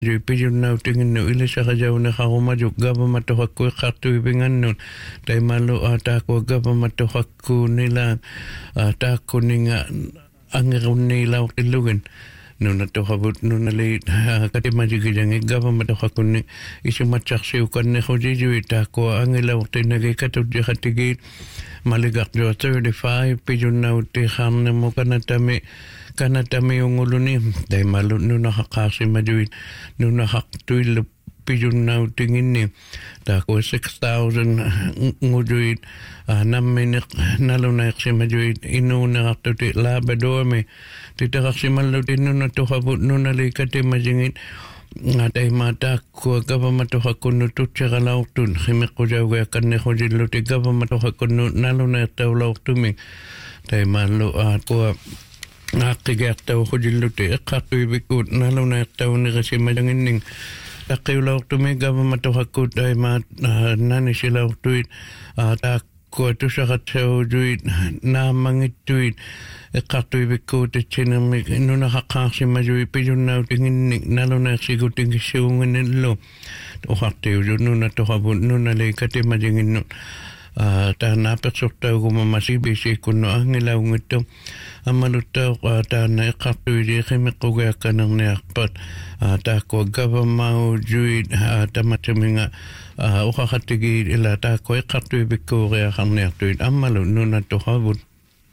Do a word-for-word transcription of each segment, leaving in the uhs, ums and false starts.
Jui pijun nau tingin no ili sa kajau na kakuma juk gaba matohaku katu ibingan nun. Tai malu atako gaba matohaku nila atako ninga angirun nila ilugin. Nuna tohabut nuna li kati majigijang gaba matohaku ni isi matsak siukan ni khujiju itako angila wakti nagi katut jahatigit maligak jo thirty-five pijun nau tiham na mo kanatami kanatami yung ulo ni dahil malo nuna kakasi majuit nuna haktuil pijun nau tingin ni tako six thousand ngujuit naminik nalunak si majuit inuna kaktuti labador me titakak si malutin nuna tuhabut nuna likati majingit ngatay mata ko gaba matoha kuno tutsa kalautun khimik ko jaw ga kanne ko jillo ti gaba matoha kuno nalunak tawlautumi tay malo ko Nakkigertaw ko jiluti ikatu ibikut nalo na taw ni kasi malangining takiulaw tumiga mamatokakut ay mat nani silaw tuit tako tu sakatsaw tuit na mangit tuit ikatu ibikut at sinamik ino nakakasi majuwi pijun na tinginik nalo na siguting kisiungan nilo ukaktiw yun nuna tukabun nuna laikati majingin nun ta napasok taw kumamasibisi kuno ang ilaw ngito amalutaw ta na ikatu di kimikuga ka ng niakpat ta ko gaba mau juid ta mataminga ukakatigi ila ta ko ikatu ibikuga kang niaktuid amalu nuna tuhabun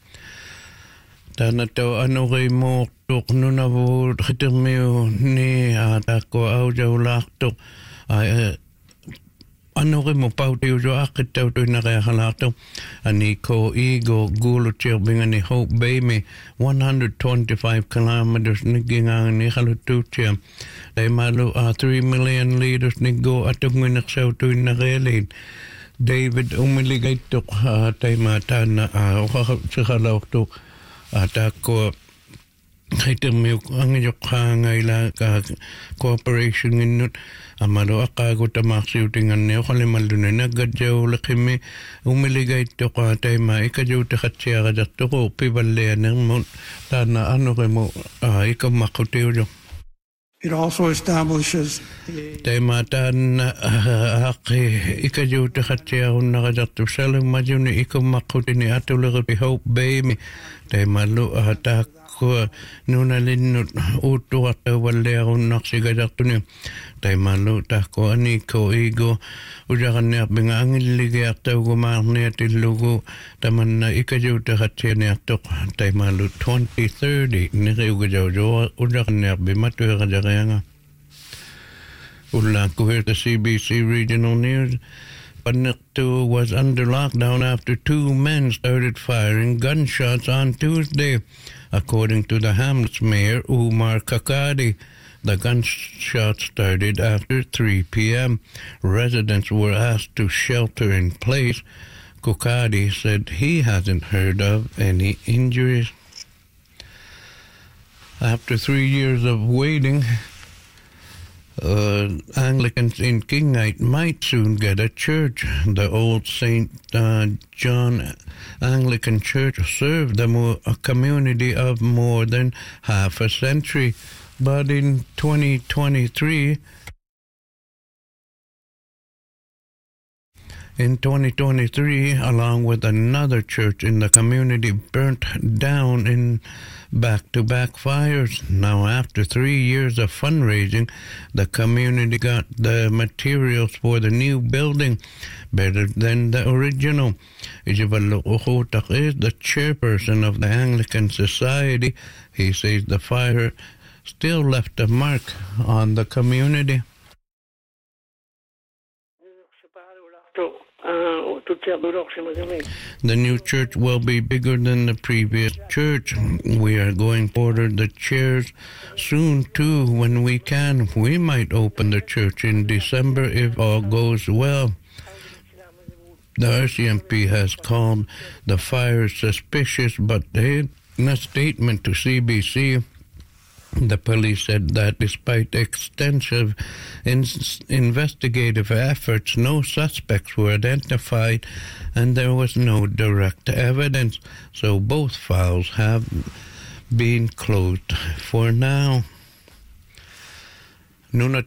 ta na taw ano kay mo tuk nuna bu kitirmiyo ni ta ko au jaw laktok ay ano rin mo pautiyo jo akit taw to na kaya halato ani ko igo gulo chirbinga ni Hope Bay me one hundred twenty-five kilometers nigingang ni halutu chiya dahil malo uh, three million liters nigo atong winaksaw to na kaya David umiligay to uh, tayo mata na uh, ukakalaw to at ako Kaitim mo ang iyok hangayla ka cooperation nginut amalo akago tamaksiw tingan niyo kalimal doon na nagadyaw lakimi umiligay to ka tayo ma ikadyaw takatsya ka dato ko pibalayan ng mo tana ano kayo mo ikaw makutiw yo. It also establishes tayo mata na aki ikadyaw takatsya kung nakadato salang madyaw ni ikaw makuti ni atulog at Hope Bay tayo malo atak ko nuna linut utu at wala akong naksigadak to niya. Tayo malo tako ani ko igo ujakan niya binga ang iligay at tayo gumak niya tilugo taman na ikadyaw takatya niya tok tayo malo twenty thirty nikayo gajaw jo ujakan niya bimatuya kadakaya nga. Ulang ko here to C B C Regional News. Panakto was under lockdown after two men started firing gunshots on Tuesday. According to the Hamlet's mayor, Umar Kakadi, the gunshots started after three p.m. Residents were asked to shelter in place. Kakadi said he hasn't heard of any injuries. After three years of waiting, Uh, Anglicans in Kingite might soon get a church. The old Saint uh, John Anglican Church served a, mo- a community of more than half a century. But in twenty twenty-three, In twenty twenty-three, along with another church in the community, burnt down in back-to-back fires. Now, after three years of fundraising, the community got the materials for the new building better than the original. Ijibalo Uhutak is the chairperson of the Anglican Society. He says the fire still left a mark on the community. The new church will be bigger than the previous church. We are going to order the chairs soon too. When we can, we might open the church in December if all goes well. The R C M P has called the fire suspicious, but in a statement to C B C, the police said that despite extensive in- investigative efforts, no suspects were identified and there was no direct evidence. So both files have been closed for now. Nuna